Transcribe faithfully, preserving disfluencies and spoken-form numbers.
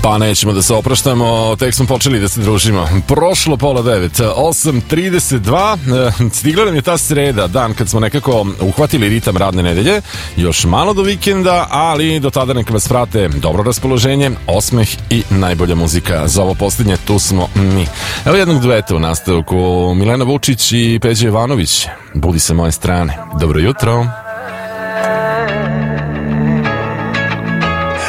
Pa nećemo da se opraštamo, tek smo počeli da se družimo. Prošlo pola devet, osam trideset dva, stigla nam je ta sreda, dan kad smo nekako uhvatili ritam radne nedelje, još malo do vikenda, ali do tada neka vas prate dobro raspoloženje, osmeh i najbolja muzika. Za ovo posljednje tu smo mi. Evo jednog dueta u nastavku, Milena Vučić i Peđa Jovanović. Budi sa moje strane. Dobro jutro.